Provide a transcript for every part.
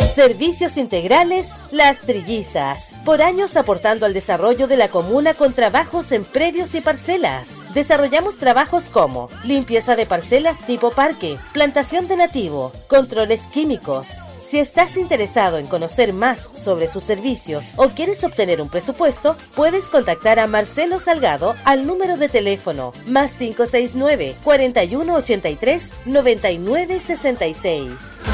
Servicios integrales Las Trillizas. Por años aportando al desarrollo de la comuna con trabajos en predios y parcelas. Desarrollamos trabajos como limpieza de parcelas tipo parque, plantación de nativo, controles químicos. Si estás interesado en conocer más sobre sus servicios o quieres obtener un presupuesto, puedes contactar a Marcelo Salgado al número de teléfono +569 4183 9966.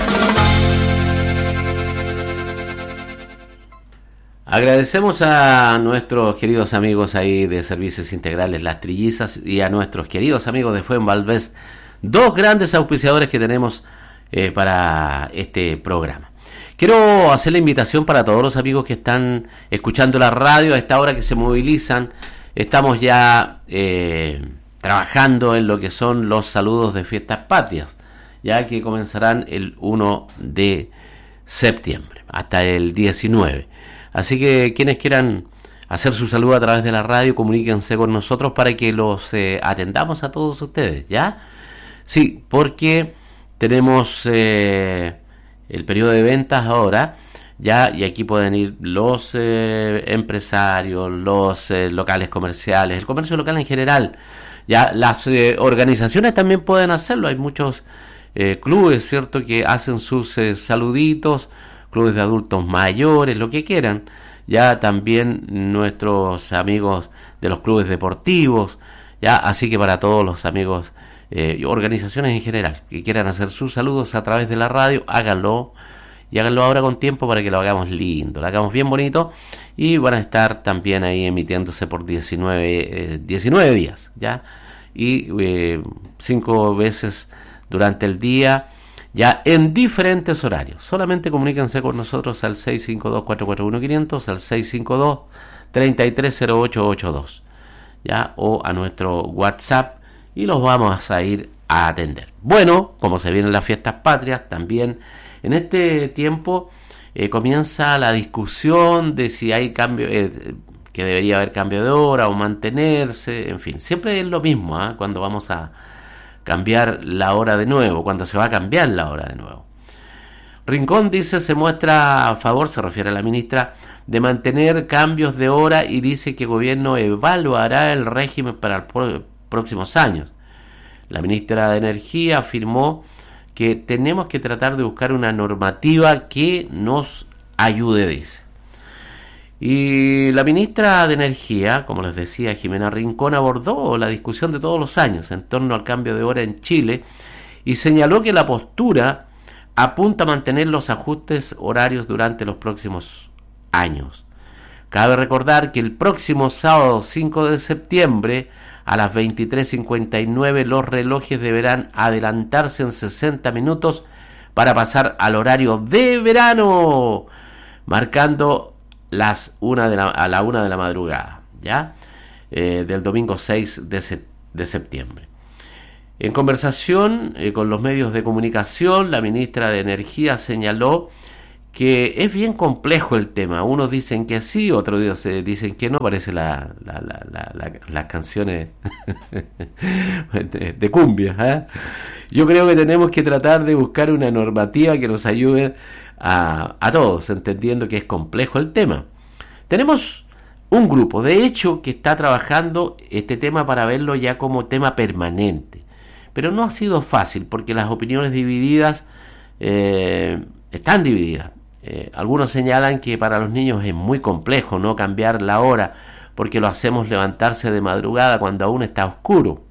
Agradecemos a nuestros queridos amigos ahí de Servicios Integrales Las Trillizas y a nuestros queridos amigos de Fuenvalvés, dos grandes auspiciadores que tenemos para este programa. Quiero hacer la invitación para todos los amigos que están escuchando la radio a esta hora, que se movilizan. Estamos ya trabajando en lo que son los saludos de Fiestas Patrias, ya que comenzarán el 1 de septiembre hasta el 19. Así que quienes quieran hacer su saludo a través de la radio, comuníquense con nosotros para que los atendamos a todos ustedes, ¿ya? Sí, porque tenemos el periodo de ventas ahora, ya, y aquí pueden ir los empresarios, los locales comerciales, el comercio local en general. Ya las organizaciones también pueden hacerlo. Hay muchos clubes, ¿cierto?, que hacen sus saluditos, clubes de adultos mayores, lo que quieran. Ya también nuestros amigos de los clubes deportivos, ya, así que para todos los amigos y organizaciones en general que quieran hacer sus saludos a través de la radio, háganlo, y háganlo ahora con tiempo para que lo hagamos lindo, lo hagamos bien bonito, y van a estar también ahí emitiéndose por 19 días, ¿ya? Y 5 veces durante el día, ya en diferentes horarios. Solamente comuníquense con nosotros al 652-441-500, al 652-330882, ¿ya? O a nuestro WhatsApp, y los vamos a ir a atender. Bueno, como se vienen las fiestas patrias, también en este tiempo comienza la discusión de si hay cambio, que debería haber cambio de hora o mantenerse, en fin, siempre es lo mismo, cuando vamos a cambiar la hora de nuevo, cuando se va a cambiar la hora de nuevo. Rincón dice, se muestra a favor, se refiere a la ministra, de mantener cambios de hora, y dice que el gobierno evaluará el régimen para el próximos años. La ministra de Energía afirmó que tenemos que tratar de buscar una normativa que nos ayude, dice. Y la ministra de Energía, como les decía, Jimena Rincón, abordó la discusión de todos los años en torno al cambio de hora en Chile y señaló que la postura apunta a mantener los ajustes horarios durante los próximos años. Cabe recordar que el próximo sábado 5 de septiembre a las 23:59 los relojes deberán adelantarse en 60 minutos para pasar al horario de verano, marcando a la 1 de la madrugada, ¿ya? Del domingo 6 de septiembre. En conversación con los medios de comunicación, la ministra de Energía señaló que es bien complejo el tema. Unos dicen que sí, otros dicen que no. Parece las canciones de cumbia, Yo creo que tenemos que tratar de buscar una normativa que nos ayude a todos, entendiendo que es complejo el tema. Tenemos un grupo, de hecho, que está trabajando este tema para verlo ya como tema permanente. Pero no ha sido fácil, porque las opiniones divididas están divididas. Algunos señalan que para los niños es muy complejo no cambiar la hora, porque lo hacemos levantarse de madrugada cuando aún está oscuro.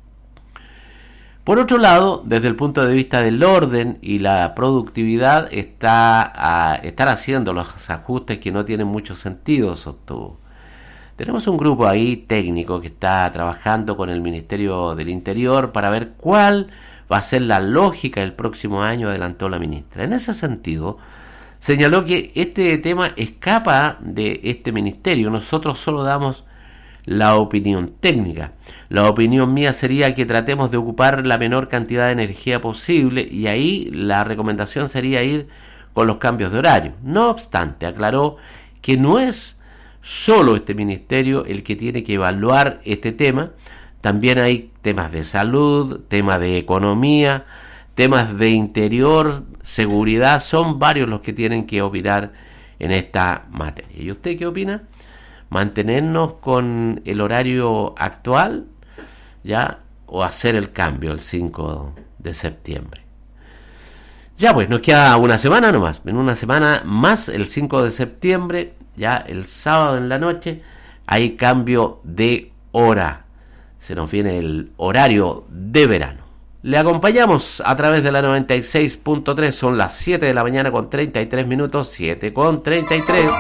Por otro lado, desde el punto de vista del orden y la productividad, están haciendo los ajustes que no tienen mucho sentido, sostuvo. Tenemos un grupo ahí técnico que está trabajando con el Ministerio del Interior para ver cuál va a ser la lógica del próximo año, adelantó la ministra. En ese sentido, señaló que este tema escapa de este ministerio. Nosotros solo damos la opinión técnica. La opinión mía sería que tratemos de ocupar la menor cantidad de energía posible, y ahí la recomendación sería ir con los cambios de horario. No obstante, aclaró que no es solo este ministerio el que tiene que evaluar este tema. También hay temas de salud, temas de economía, temas de interior, seguridad. Son varios los que tienen que opinar en esta materia. ¿Y usted qué opina? ¿Mantenernos con el horario actual, ya, o hacer el cambio el 5 de septiembre? Ya pues, nos queda una semana nomás. En una semana más, el 5 de septiembre, ya el sábado en la noche, hay cambio de hora. Se nos viene el horario de verano. Le acompañamos a través de la 96.3. Son las 7 de la mañana con 33 minutos. 7 con 33.